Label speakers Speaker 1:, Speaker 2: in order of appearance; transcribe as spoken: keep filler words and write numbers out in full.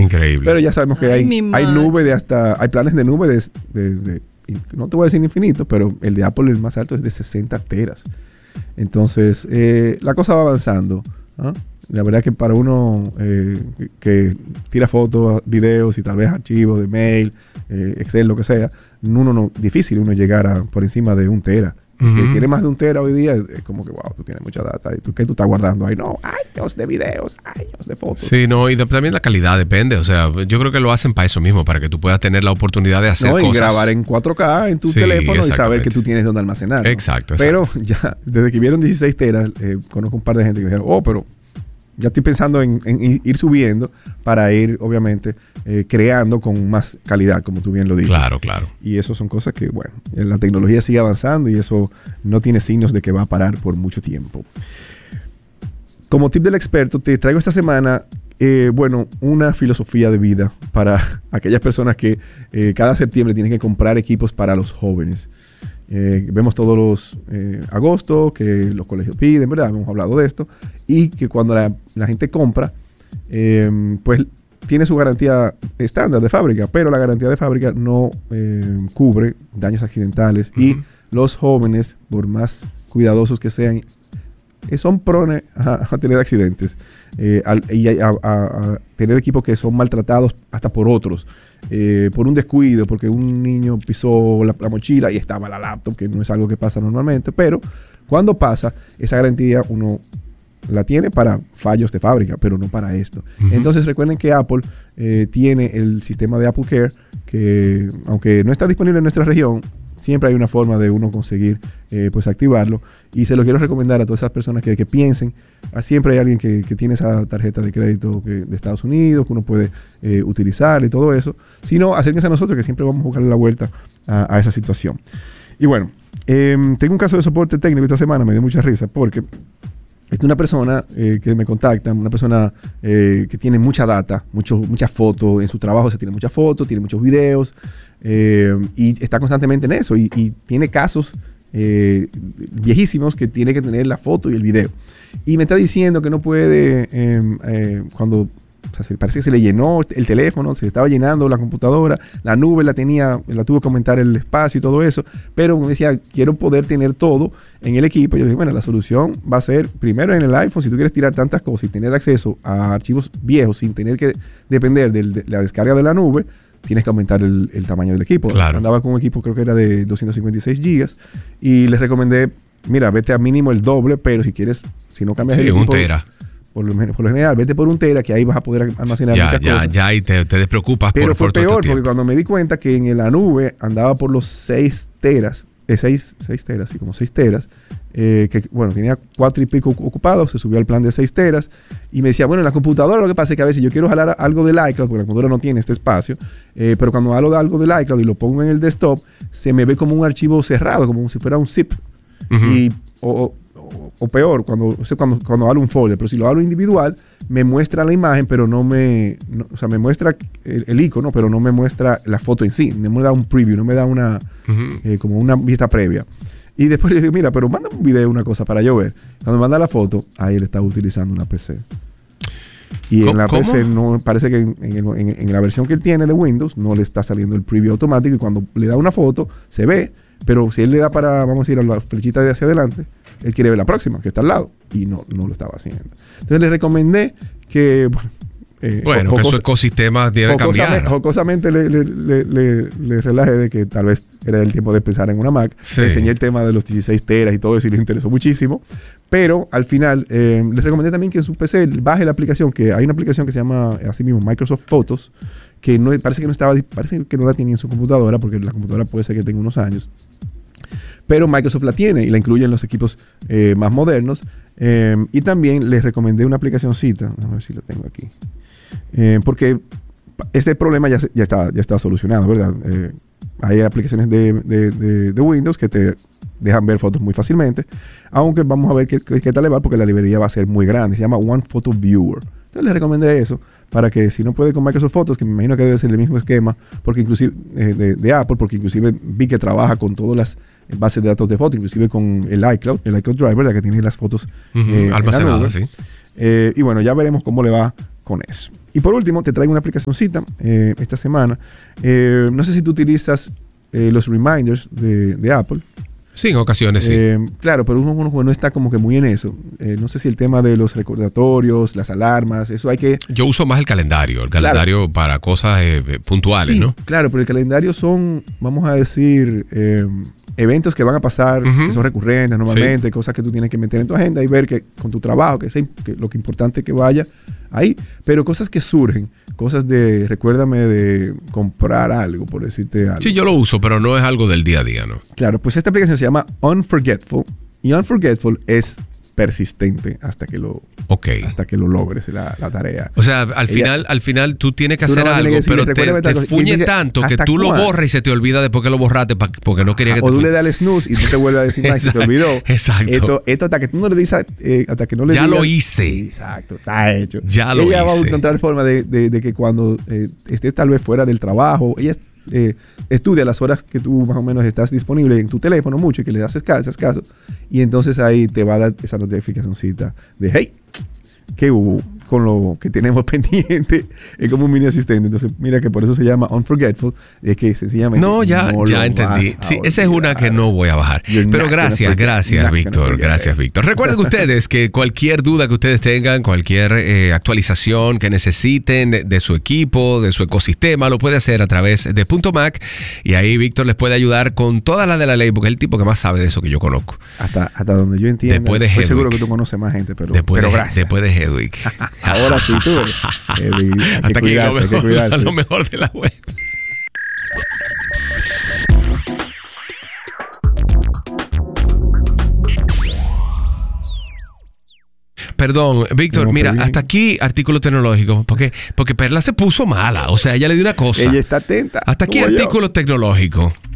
Speaker 1: Increíble.
Speaker 2: Pero ya sabemos que
Speaker 3: Ay,
Speaker 2: hay, hay nube de hasta, hay planes de nube de, de, de, no te voy a decir infinito, pero el de Apple, el más alto, es de sesenta teras. Entonces, eh, la cosa va avanzando, ¿ah? La verdad que para uno eh, que, que tira fotos, videos y tal vez archivos de mail, eh, Excel, lo que sea, uno no, difícil uno llegar a, por encima de un tera. Uh-huh. Que tiene más de un tera hoy día, es como que, wow, tú tienes mucha data. ¿Y tú qué tú estás guardando ahí? No, años de videos, años de fotos.
Speaker 1: Sí, no, y de, también la calidad depende. O sea, yo creo que lo hacen para eso mismo, para que tú puedas tener la oportunidad de hacer
Speaker 2: no,
Speaker 1: cosas.
Speaker 2: Y grabar en cuatro K en tu sí, teléfono y saber que tú tienes donde almacenar, ¿no?
Speaker 1: Exacto, exacto.
Speaker 2: Pero ya, desde que vieron dieciséis teras, eh, conozco un par de gente que dijeron, oh, pero ya estoy pensando en, en ir subiendo para ir, obviamente, eh, creando con más calidad, como tú bien lo dices.
Speaker 1: Claro, claro.
Speaker 2: Y eso son cosas que, bueno, la tecnología sigue avanzando y eso no tiene signos de que va a parar por mucho tiempo. Como tip del experto, te traigo esta semana, eh, bueno, una filosofía de vida para aquellas personas que eh, cada septiembre tienen que comprar equipos para los jóvenes. Eh, vemos todos los eh, agosto que los colegios piden, ¿verdad? Hemos hablado de esto. Y que cuando la, la gente compra, eh, pues tiene su garantía estándar de fábrica, pero la garantía de fábrica no eh, cubre daños accidentales. Uh-huh. Y los jóvenes, por más cuidadosos que sean, eh, son prones a, a tener accidentes eh, a, y a, a, a tener equipos que son maltratados hasta por otros. Eh, por un descuido, porque un niño pisó la, la mochila y estaba la laptop, que no es algo que pasa normalmente, pero cuando pasa, esa garantía uno la tiene para fallos de fábrica, pero no para esto. Uh-huh. Entonces recuerden que Apple eh, tiene el sistema de Apple Care, que aunque no está disponible en nuestra región, siempre hay una forma de uno conseguir eh, pues activarlo, y se lo quiero recomendar a todas esas personas que, que piensen. Ah, siempre hay alguien que, que tiene esa tarjeta de crédito que, de Estados Unidos que uno puede eh, utilizar y todo eso. Si no, acérquense a nosotros, que siempre vamos a buscarle la vuelta a, a esa situación. Y bueno, eh, tengo un caso de soporte técnico esta semana, me dio mucha risa porque es una persona eh, que me contacta, una persona eh, que tiene mucha data, mucho, muchas fotos, en su trabajo se tiene muchas fotos, tiene muchos videos, eh, y está constantemente en eso, y, y tiene casos eh, viejísimos que tiene que tener la foto y el video. Y me está diciendo que no puede, eh, eh, cuando... O sea, se, parece que se le llenó el teléfono, se le estaba llenando la computadora, la nube la tenía, la tuvo que aumentar el espacio y todo eso, pero me decía, quiero poder tener todo en el equipo. Y yo le dije, bueno, la solución va a ser primero en el iPhone. Si tú quieres tirar tantas cosas y tener acceso a archivos viejos sin tener que depender de, de la descarga de la nube, tienes que aumentar el, el tamaño del equipo.
Speaker 1: Claro.
Speaker 2: Andaba con un equipo, creo que era de doscientos cincuenta y seis gigas, y les recomendé, mira, vete a mínimo el doble, pero si quieres, si no cambias
Speaker 1: sí,
Speaker 2: el equipo...
Speaker 1: un tera.
Speaker 2: Por lo, por lo general, vete por un tera, que ahí vas a poder almacenar
Speaker 1: ya,
Speaker 2: muchas
Speaker 1: ya,
Speaker 2: cosas.
Speaker 1: Ya, y te, te despreocupas
Speaker 2: Pero
Speaker 1: por,
Speaker 2: fue
Speaker 1: por todo
Speaker 2: peor,
Speaker 1: este
Speaker 2: porque cuando me di cuenta que en la nube andaba por los seis teras, eh, seis, seis teras, sí, como seis teras, eh, que bueno, tenía cuatro y pico ocupados, se subió al plan de seis teras, y me decía, bueno, en la computadora lo que pasa es que a veces yo quiero jalar algo del iCloud, porque la computadora no tiene este espacio, eh, pero cuando jalo de algo del iCloud y lo pongo en el desktop, se me ve como un archivo cerrado, como si fuera un zip. Uh-huh. Y... O, O, o peor, cuando, o sea, cuando, cuando hablo un folder, pero si lo hablo individual, me muestra la imagen, pero no me, no, o sea, me muestra el, el icono, pero no me muestra la foto en sí, no me da un preview, no me da una, uh-huh. eh, como una vista previa. Y después le digo, mira, pero mándame un video, una cosa para yo ver. Cuando me manda la foto, ahí él estaba utilizando una P C. Y en la ¿Cómo? P C no, parece que en, en, en, en la versión que él tiene de Windows no le está saliendo el preview automático, y cuando le da una foto se ve, pero si él le da para, vamos a ir a la flechita de hacia adelante, él quiere ver la próxima, que está al lado, y no, no lo estaba haciendo. Entonces le recomendé que...
Speaker 1: Eh, bueno, que su ecosistema debe cambiar.
Speaker 2: Jocosamente le, le, le, le, le relaje de que tal vez era el tiempo de empezar en una Mac. Sí. Le enseñé el tema de los dieciséis teras y todo eso, y le interesó muchísimo. Pero al final eh, les recomendé también que en su P C baje la aplicación, que hay una aplicación que se llama así mismo Microsoft Photos, que no, parece que no estaba, parece que no la tenía en su computadora, porque la computadora puede ser que tenga unos años. Pero Microsoft la tiene y la incluye en los equipos eh, más modernos. Eh, y también les recomendé una aplicacioncita. A ver si la tengo aquí. Eh, porque este problema ya, ya, está, ya está solucionado, ¿verdad? Eh, hay aplicaciones de, de, de, de Windows que te dejan ver fotos muy fácilmente. Aunque vamos a ver qué, qué tal le va, porque la librería va a ser muy grande. Se llama One Photo Viewer. Entonces les recomendé eso para que si no puede con Microsoft Photos, que me imagino que debe ser el mismo esquema porque inclusive eh, de, de Apple, porque inclusive vi que trabaja con todas las bases de datos de fotos, inclusive con el iCloud, el iCloud Drive, ¿verdad? Que tiene las fotos
Speaker 1: uh-huh,
Speaker 2: eh,
Speaker 1: almacenadas, sí.
Speaker 2: Eh, y bueno, ya veremos cómo le va con eso. Y por último, te traigo una aplicacioncita eh, esta semana. Eh, no sé si tú utilizas eh, los reminders de, de Apple.
Speaker 1: Sí, en ocasiones sí.
Speaker 2: Eh, claro, pero uno, uno no está como que muy en eso. Eh, no sé si el tema de los recordatorios, las alarmas, eso hay que...
Speaker 1: Yo uso más el calendario, el calendario claro. para cosas eh, puntuales,
Speaker 2: sí,
Speaker 1: ¿no?
Speaker 2: Claro, pero el calendario son, vamos a decir, eh, eventos que van a pasar, uh-huh. que son recurrentes normalmente, sí. cosas que tú tienes que meter en tu agenda y ver que con tu trabajo, que, sea, que lo que importante es que vaya ahí, pero cosas que surgen, cosas de, recuérdame de comprar algo, por decirte algo.
Speaker 1: Sí, yo lo uso, pero no es algo del día a día, ¿no?
Speaker 2: Claro, pues esta aplicación se llama Unforgetful y Unforgetful es persistente hasta que lo
Speaker 1: okay.
Speaker 2: hasta que lo logres la, la tarea.
Speaker 1: O sea, al Ella, final al final tú tienes que tú hacer no algo, que decirle, pero te, te fuñe dice, tanto que tú lo borras y se te olvida después que lo borraste porque no quería que
Speaker 2: o
Speaker 1: te
Speaker 2: tú le das al snooze y tú te vuelves a decir más y se te olvidó.
Speaker 1: Exacto.
Speaker 2: Esto, esto hasta que tú no le dices eh, hasta que no le
Speaker 1: ya
Speaker 2: digas,
Speaker 1: lo hice.
Speaker 2: Exacto, está hecho.
Speaker 1: Ya lo
Speaker 2: ella
Speaker 1: hice.
Speaker 2: va a encontrar forma de, de, de que cuando eh, estés tal vez fuera del trabajo, ella Eh, estudia las horas que tú más o menos estás disponible en tu teléfono mucho y que le das caso, caso y entonces ahí te va a dar esa notificacióncita de hey, ¿qué hubo con lo que tenemos pendiente? Es como un mini asistente. Entonces mira que por eso se llama Unforgetful, es que sencillamente
Speaker 1: no, ya, no ya entendí. Sí, esa es una que no voy a bajar. You're pero gracias, gracias Víctor, gracias Víctor. Recuerden ustedes que cualquier duda que ustedes tengan, cualquier eh, actualización que necesiten de, de su equipo, de su ecosistema, lo puede hacer a través de Punto Mac y ahí Víctor les puede ayudar con toda la de la ley porque es el tipo que más sabe de eso que yo conozco.
Speaker 2: Hasta, hasta donde yo entiendo.
Speaker 1: Después de
Speaker 2: Estoy
Speaker 1: Hedwig.
Speaker 2: seguro que tú conoces más gente, pero,
Speaker 1: después
Speaker 2: pero
Speaker 1: de,
Speaker 2: gracias.
Speaker 1: Después de Hedwig.
Speaker 2: Ahora sí, tú. Hedwig, hay
Speaker 1: Hasta
Speaker 2: que
Speaker 1: aquí
Speaker 2: cuidarse,
Speaker 1: lo mejor,
Speaker 2: hay que cuidarse.
Speaker 1: lo mejor de la web. Perdón, Víctor, mira, hasta aquí artículo tecnológico, porque, porque Perla se puso mala, o sea, ella le dio una cosa.
Speaker 2: Ella está atenta.
Speaker 1: Hasta aquí artículo tecnológico.